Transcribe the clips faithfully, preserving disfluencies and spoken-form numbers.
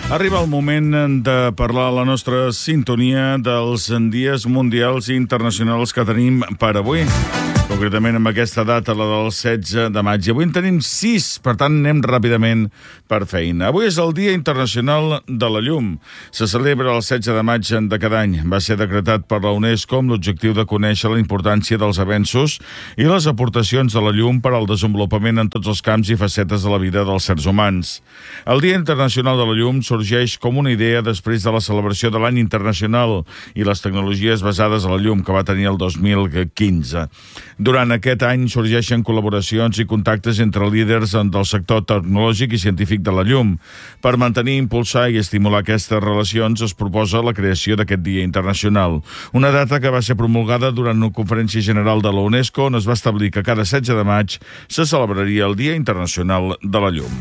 Arriba el moment de parlar a la nostra sintonia dels dies mundials i internacionals que tenim per avui. Concretament amb aquesta data, la del setze de maig. I avui en tenim sis, per tant anem ràpidament per feina. Avui és el Dia Internacional de la Llum. Se celebra el setze de maig de cada any. Va ser decretat per la UNESCO amb l'objectiu de conèixer la importància dels avenços i les aportacions de la llum per al desenvolupament en tots els camps i facetes de la vida dels éssers humans. El Dia Internacional de la Llum sorgeix com una idea després de la celebració de l'Any Internacional i les tecnologies basades en la llum, que va tenir el dos mil quinze. Durant aquest any sorgeixen col·laboracions i contactes entre líders del sector tecnològic i científic de la llum. Per mantenir, impulsar i estimular aquestes relacions es proposa la creació d'aquest Dia Internacional. Una data que va ser promulgada durant una conferència general de la UNESCO on es va establir que cada setze de maig se celebraria el Dia Internacional de la Llum.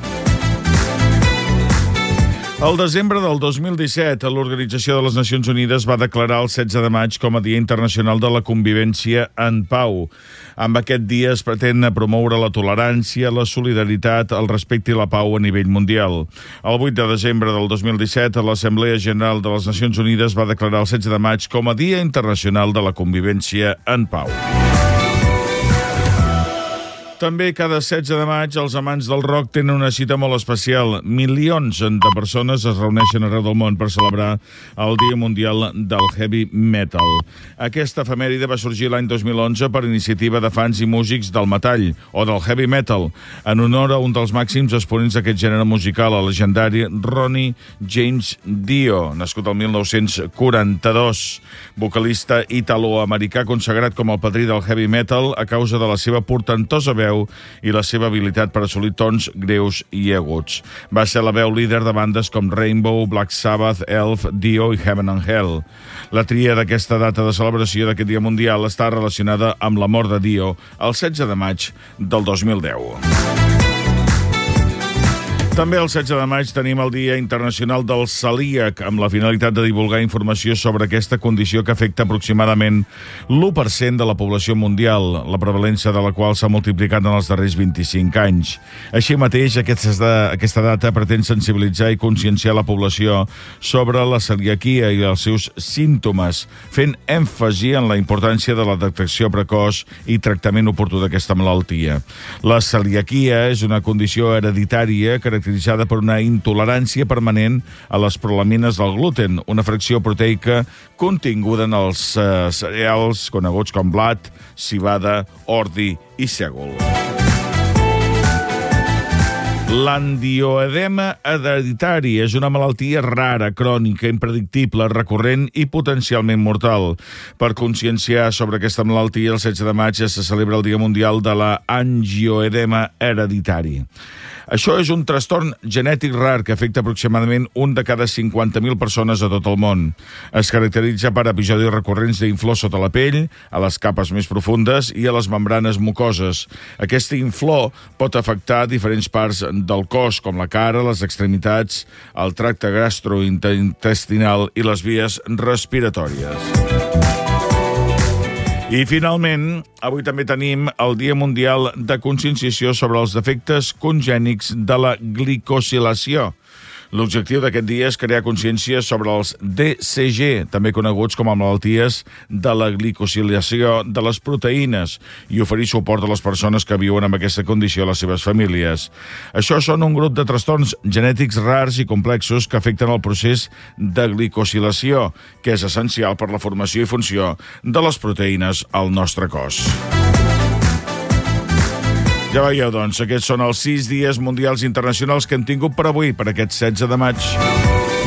El desembre del dos mil disset, l'Organització de les Nacions Unides va declarar el setze de maig com a Dia Internacional de la Convivència en Pau. Amb aquest dia es pretén promoure la tolerància, la solidaritat, el respecte i la pau a nivell mundial. El vuit de desembre del dos mil disset, l'Assemblea General de les Nacions Unides va declarar el setze de maig com a Dia Internacional de la Convivència en Pau. També cada setze de maig els amants del rock tenen una cita molt especial. Milions de persones es reuneixen arreu del món per celebrar el Dia Mundial del Heavy Metal. Aquesta efemèride va sorgir l'any dos mil onze per iniciativa de fans i músics del metall o del heavy metal, en honor a un dels màxims exponents d'aquest gènere musical, el legendari Ronnie James Dio, nascut el mil nou-cents quaranta-dos, vocalista italoamericà consagrat com el padrí del heavy metal a causa de la seva portentosa veu i la seva habilitat per assolir tons greus i aguts. Va ser la veu líder de bandes com Rainbow, Black Sabbath, Elf, Dio i Heaven and Hell. La tria d'aquesta data de celebració d'aquest Dia Mundial està relacionada amb la mort de Dio el setze de maig del dos mil deu. També el setze de maig tenim el Dia Internacional del Celíac, amb la finalitat de divulgar informació sobre aquesta condició que afecta aproximadament l'u per cent de la població mundial, la prevalència de la qual s'ha multiplicat en els darrers vint-i-cinc anys. Així mateix, aquesta, aquesta data pretén sensibilitzar i conscienciar la població sobre la celiaquia i els seus símptomes, fent èmfasi en la importància de la detecció precoç i tractament oportú d'aquesta malaltia. La celiaquia és una condició hereditària caracteritzada caracteritzada per una intolerància permanent a les prolamines del gluten, una fracció proteica continguda en els eh, cereals coneguts com blat, civada, ordi i sègol. L'angioedema hereditari és una malaltia rara, crònica, impredictible, recurrent i potencialment mortal. Per conscienciar sobre aquesta malaltia, el setze de maig se celebra el Dia Mundial de l'angioedema hereditari. Això és un trastorn genètic rar que afecta aproximadament un de cada cinquanta mil persones a tot el món. Es caracteritza per episodis recurrents d'inflor sota la pell, a les capes més profundes i a les membranes mucoses. Aquesta inflor pot afectar diferents parts del cos, com la cara, les extremitats, el tracte gastrointestinal i les vies respiratòries. I, finalment, avui també tenim el Dia Mundial de Conscienciació sobre els defectes congènics de la glicosilació. L'objectiu d'aquest dia és crear consciència sobre els D C G, també coneguts com a malalties de la glicosilació de les proteïnes, i oferir suport a les persones que viuen amb aquesta condició a les seves famílies. Això són un grup de trastorns genètics rars i complexos que afecten el procés de glicosilació, que és essencial per la formació i funció de les proteïnes al nostre cos. Ja veieu, doncs, aquests són els sis dies mundials internacionals que hem tingut per avui, per aquest setze de maig.